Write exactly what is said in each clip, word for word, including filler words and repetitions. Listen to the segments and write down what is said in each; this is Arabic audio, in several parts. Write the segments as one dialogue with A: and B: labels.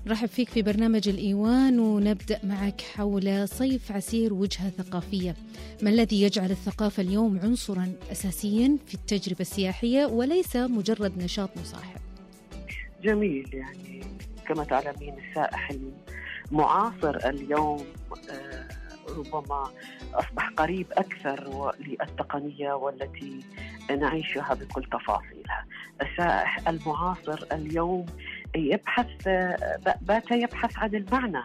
A: رحب فيك في برنامج الإيوان، ونبدأ معك حول صيف عسير وجهة ثقافية. ما الذي يجعل الثقافة اليوم عنصرا أساسيا في التجربة السياحية وليس مجرد نشاط مصاحب؟
B: جميل. يعني كما تعلمين السائح المعاصر اليوم ربما أصبح قريب أكثر للتقنية والتي نعيشها بكل تفاصيلها. السائح المعاصر اليوم يبحث بات يبحث عن المعنى،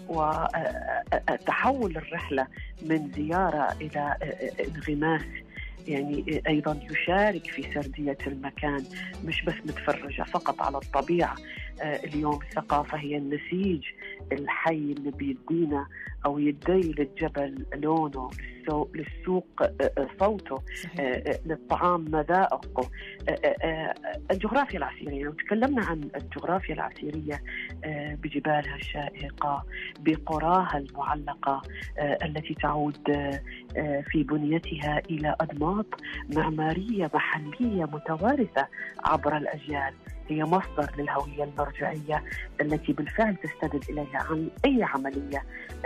B: وتحول الرحلة من زيارة إلى انغماس، يعني أيضا يشارك في سردية المكان، مش بس متفرجة فقط على الطبيعة. اليوم الثقافة هي النسيج الحي اللي بيدينا أو يدي للجبل لونه، للسوق صوته، للطعام مذاقه. الجغرافيا العسيرية، لو تكلمنا عن الجغرافيا العسيرية بجبالها الشاهقة، بقراها المعلقة التي تعود في بنيتها إلى أنماط معمارية محلية متوارثة عبر الأجيال، هي مصدر للهوية المرجعية التي بالفعل تستند إليها عن أي عملية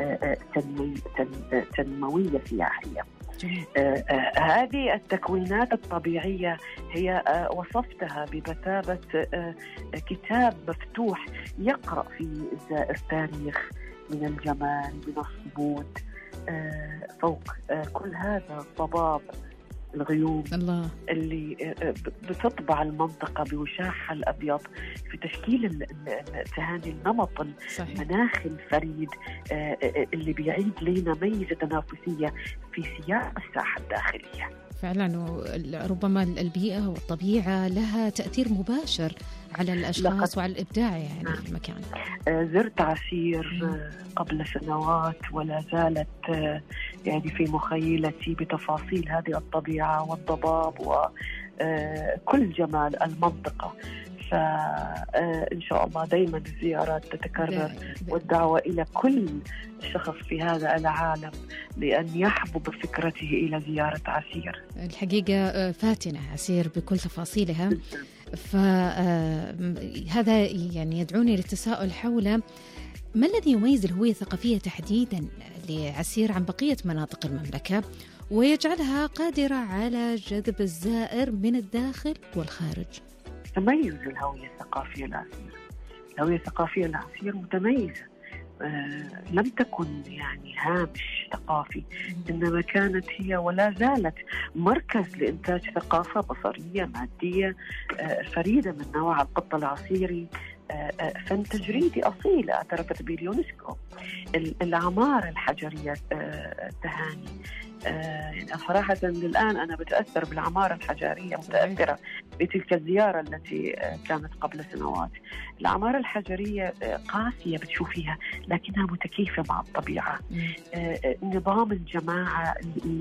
B: تنموية سياحية. هذه التكوينات الطبيعية هي وصفتها بمثابة كتاب مفتوح يقرأ في الزائر تاريخ من الجمال، من الصمود. فوق كل هذا الضباب، الغيوم الله اللي بتطبع المنطقة بوشاحها الأبيض في تشكيل التهاني، النمط المناخي الفريد اللي بيعيد لنا ميزة تنافسية في سياق الساحة الداخلية.
A: فعلا، ربما البيئة والطبيعة لها تأثير مباشر على الأشخاص وعلى الإبداع يعني في المكان.
B: زرت عسير قبل سنوات ولا زالت يعني في مخيلتي بتفاصيل هذه الطبيعة والضباب وكل جمال المنطقة. فإن شاء الله دايما الزيارات تتكرر، والدعوة إلى كل شخص في هذا العالم لأن يحبب فكرته إلى زيارة عسير.
A: الحقيقة فاتنة عسير بكل تفاصيلها، فهذا يعني يدعوني للتساؤل حول ما الذي يميز الهوية الثقافية تحديدا لعسير عن بقية مناطق المملكة ويجعلها قادرة على جذب الزائر من الداخل والخارج؟
B: تميز الهوية الثقافية العسير، الهوية الثقافية العسير متميزة. آه لم تكن يعني هامش ثقافي، إنما كانت هي ولا زالت مركز لإنتاج ثقافة بصرية مادية آه فريدة من نوع. القط العسيري آه فن تجريدي أصيل اعترفت به اليونسكو. العمارة الحجرية آه تهاني، آه يعني صراحة الآن أنا بتأثر بالعمارة الحجرية، متأثرة بتلك الزيارة التي آه كانت قبل سنوات. العمارة الحجرية آه قاسية بتشوفيها لكنها متكيفة مع الطبيعة. آه نظام الجماعة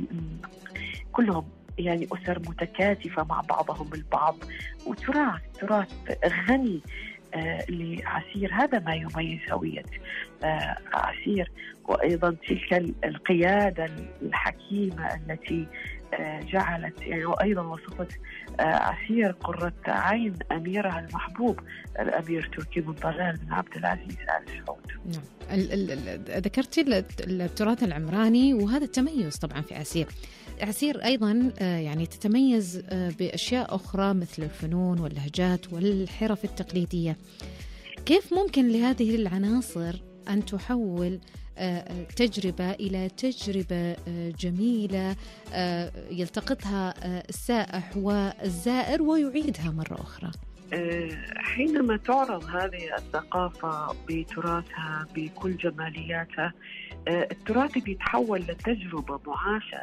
B: كلهم يعني أسر متكاتفة مع بعضهم البعض، وتراث تراث غني آه لعسير. هذا ما يميز هوية آه عسير. وأيضا تلك القيادة الحكيمة التي آه جعلت يعني وأيضا وصفت آه عسير قرة عين أميرها المحبوب الأمير تركي بن طلال بن عبد العزيز آل سعود.
A: نعم، ذكرتي التراث العمراني وهذا التميز طبعا في عسير. عسير أيضا يعني تتميز بأشياء أخرى مثل الفنون واللهجات والحرف التقليدية. كيف ممكن لهذه العناصر أن تحول تجربة إلى تجربة جميلة يلتقطها السائح والزائر ويعيدها مرة أخرى؟
B: حينما تعرض هذه الثقافة بتراثها بكل جمالياتها، التراث بيتحول لتجربة معاشة.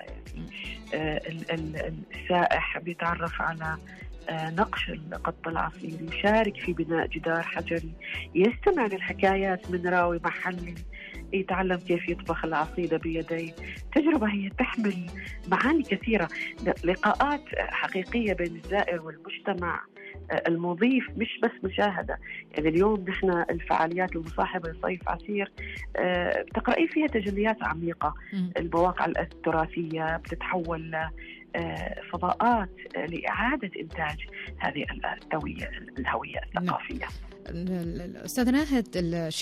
B: يعني السائح بيتعرف على نقش القط العسيري، يشارك في بناء جدار حجري، يستمع للحكايات من راوي محلي، يتعلم كيف يطبخ العصيدة بيديه. تجربة هي تحمل معاني كثيرة، لقاءات حقيقية بين الزائر والمجتمع المضيف، مش بس مشاهدة. يعني اليوم نحن الفعاليات المصاحبة لصيف عسير بتقرأي فيها تجليات عميقة. المواقع التراثية بتتحول فضاءات لإعادة إنتاج هذه الهوية الثقافية.
A: أستاذ ناهد،